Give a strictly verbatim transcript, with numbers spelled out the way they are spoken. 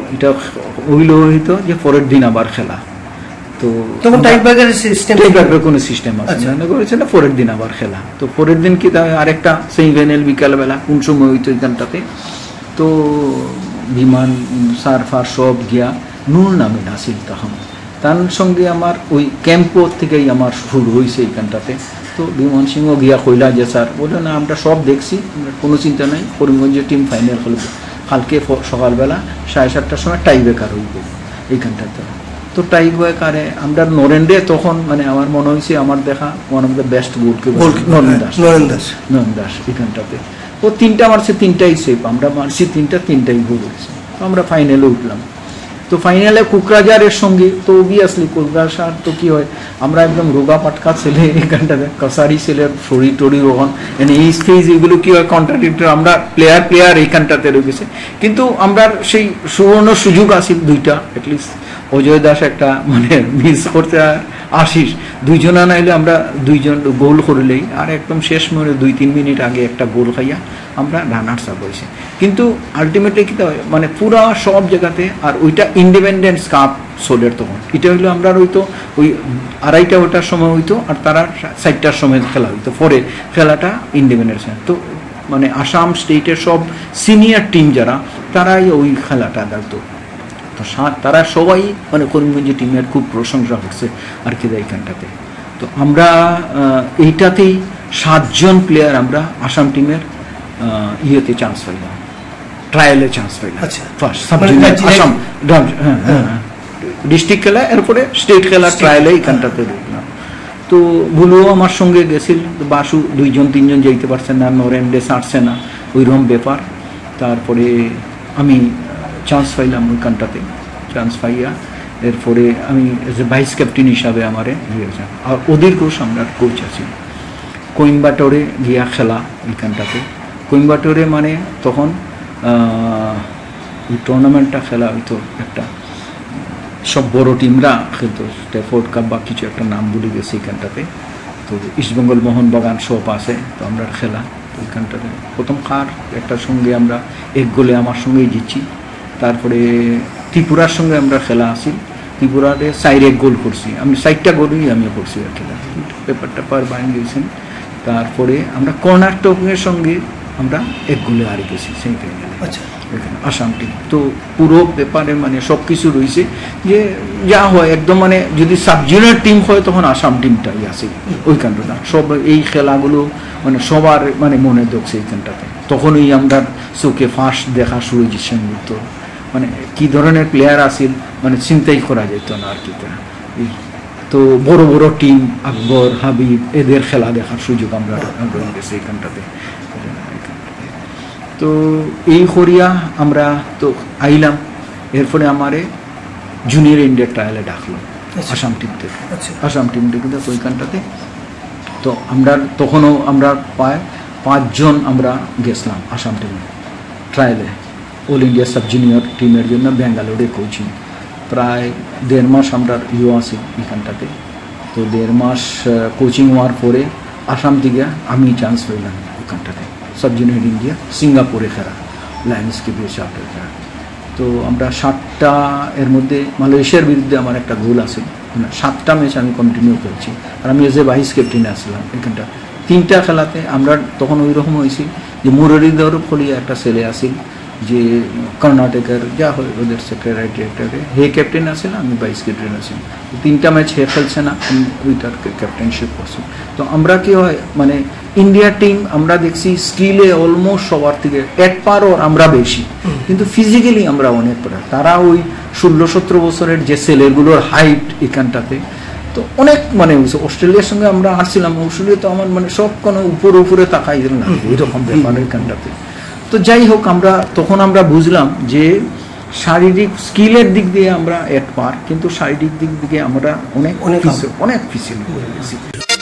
এটা হইল হইতো যে পরের দিন আবার খেলা, তো তখন টাই ব্রেকারের সিস্টেম টাই ব্রেকারের কোনো সিস্টেম আছে না, করেছে না পরের দিন আবার খেলা। তো পরের দিন কি আরেকটা সেমিফাইনাল বিকালবেলা কোন সময় হইতো এখানটাতে, তো বিমান সার ফার সব গিয়া নূর নামে আসিল তখন, তার সঙ্গে আমার ওই ক্যাম্পর থেকেই আমার শুরু হয়েছে এইখানটাতে। তো বিমান সিংহ গিয়া কইলা যে স্যার বলে না আমরা সব দেখছি, আমরা কোনো চিন্তা নাই, করিমগঞ্জের টিম ফাইনাল খেলবে কালকে সকালবেলা সাড়ে সাতটার সময় টাই ব্রেকার হইব এইখানটাতে। তো টাই ব্রেকারে আমরা নরেন্দ্রে তখন মানে আমার মনে হয়েছে আমার দেখা one of the best goalkeeper Naren Das, Naren Das Naren Das এইখানটাতে। ও তিনটা মারছে, তিনটাই সেফ, আমরা মারছি তিনটা, তিনটাই গোল হয়েছে। তো আমরা ফাইনালে উঠলাম। তো ফাইনালে কোকরাঝারের সঙ্গে, তো অবভিয়াসলি কোকরাঝার তো কি হয় আমরা একদম রোগা পাটকা ছেলে এখানটাতে, কসারি ছেলের শরীর টরি রোহন মানে এই স্টেজ এগুলো কি হয় কন্ট্রাডিক্টর, আমরা প্লেয়ার প্লেয়ার এইখানটাতে রয়েছে। কিন্তু আমরা সেই সুবর্ণ সুযোগ আসিল দুইটা, অ্যাটলিস্ট অজয় দাস একটা মানে মিস করতে, আশিস দুইজনা নাইলে আমরা দুইজন গোল করলেই, আর একদম শেষ মনে দুই তিন মিনিট আগে একটা গোল খাইয়া আমরা রানার্স আপ হয়েছে। কিন্তু আলটিমেটলি কী হয় মানে পুরা সব জায়গাতে, আর ওইটা ইন্ডিপেন্ডেন্স কাপ সোলের তখন, এটা হইলো আমরা হইতো ওই আড়াইটা ওটার সময় হইতো, আর তারা চারটার সময় খেলা হইতো, পরে খেলাটা ইন্ডিপেন্ডেন্স। তো মানে আসাম স্টেটের সব সিনিয়র টিম যারা তারাই ওই খেলাটা দেখতো। তো তারা সবাই মানে করিমগঞ্জ টিমের খুব প্রশংসা করছে আর কি এইখানটাতে। তো আমরা এইটাতেই সাতজন প্লেয়ার আমরা আসাম টিমের ইয়েতে চান্স পাইলাম, ট্রায়ালে চান্স পাইলাম first sub junior Assam district খেলা, এরপরে স্টেট খেলা ট্রায়ালে এইখানটাতে দেখলাম। তো ভুলুও আমার সঙ্গে গেছিল, বাসু দুইজন তিনজন যেতে পারছে না, নরেন্ডে ছাড়ছে না ওইরকম ব্যাপার। তারপরে আমি চান্স পাইলাম ওইখানটাতে, চান্স পাইয়া এরপরে আমি এজ এ ভাইস ক্যাপ্টেন হিসাবে আমারে দিয়েছে। আর ওদের কোচ আমরা কোচ আছি কোয়েম্বাটোরে গিয়া খেলা এইখানটাতে। কোয়েম্বাটোরে মানে তখন ওই টুর্নামেন্টটা খেলা হইতো, একটা সব বড় টিমরা খেলতো, স্টেফোর্ড কাপ বা কিছু একটা নাম ভুলে গেছে এইখানটাতে। তো ইস্টবেঙ্গল মোহনবাগান সব আছে, তো আমরা খেলা তো ওইখানটাতে প্রথম কার একটার সঙ্গে আমরা এক গোলে আমার সঙ্গেই জিতছি। তারপরে ত্রিপুরার সঙ্গে আমরা খেলা আসি, ত্রিপুরাতে সাইড এক গোল করছি, আমি সাইডটা গোলই আমি করছি আর খেলা, পেপার টেপার বাইন গেছেন। তারপরে আমরা কর্ণাটকের সঙ্গে আমরা এক গোলে হারে গেছি সেমিফাইনালে, আচ্ছা আসাম টিম। তো পুরো পেপারে মানে সব কিছু রয়েছে যে যা হয় একদম মানে যদি সাব জুনিয়র টিম হয় তখন আসাম টিমটাই আসে ওইখানটা, সব এই খেলাগুলো মানে সবার মানে মনে দেখছে এইখানটাতে। তখনই আমরা চোখে ফার্স্ট দেখা শুরু হয়েছে মুহূর্ত, মানে কি ধরনের প্লেয়ার আসিল মানে চিন্তাই করা যেত না আর কি। তো বড় বড় টিম আকবর হাবিব এদের খেলা দেখার সুযোগ আমরা গেছি এইখানটাতে। তো এই করিয়া আমরা তো আইলাম, এরপরে আমারে জুনিয়র ইন্ডিয়া ট্রায়ালে ডাকলো আসাম টিম থেকে, আসাম টিম থেকে ওইখানটাতে। তো আমরা তখনও আমরা প্রায় পাঁচজন আমরা গেছিলাম আসাম টিমে ট্রায়ালে, অল ইন্ডিয়া সাব জুনিয়র টিমের জন্য ব্যাঙ্গালোরে কোচিং। প্রায় দেড় মাস আমরা ইউ আছি এখানটাতে। তো দেড় মাস কোচিং হওয়ার পরে আসাম থেকে আমি চান্স পেলাম ওখানটাতে সাব জুনিয়র ইন্ডিয়া সিঙ্গাপুরে খেলা, লায়ন্সকে দিয়ে চাপের খেলা। তো আমরা সাতটা এর মধ্যে মালয়েশিয়ার বিরুদ্ধে আমার একটা গোল আছে, সাতটা ম্যাচ আমি কন্টিনিউ করেছি, আর আমি এজ এ ভাইস ক্যাপ্টেনে আসলাম এখানটা। তিনটা খেলাতে আমরা তখন ওই রকম হয়েছি যে মুরারিধর ফলিয়া একটা ছেলে আসিল যে কর্ণাটকের যা হয় ওদের সেক্রেটারি ডিরেক্টরে, হে ক্যাপ্টেন আসে না, আমি ভাইস ক্যাপ্টেন আছি। তিনটা ম্যাচ হে খেলছে না, আমি ওইটার ক্যাপ্টেনশিপ করছি। তো আমরা কি হয় মানে ইন্ডিয়া টিম আমরা দেখছি স্কিলে অলমোস্ট সবার থেকে এক পার ওর আমরা বেশি, কিন্তু ফিজিক্যালি আমরা অনেক পড়া। তারা ওই ষোলো সতেরো বছরের যে ছেলেগুলোর হাইট এখানটাতে তো অনেক মানে অস্ট্রেলিয়ার সঙ্গে আমরা আসছিলাম, অস্ট্রেলিয়া তো আমার মানে সব কোনো উপরে উপরে তাকাই না ওইরকম ব্যাপার এখানটাতে। তো যাই হোক আমরা তখন আমরা বুঝলাম যে শারীরিক স্কিলের দিক দিয়ে আমরা এক পার, কিন্তু শারীরিক দিক দিয়ে আমরা অনেক অনেক অনেক পিছিয়ে পড়ে গেছি।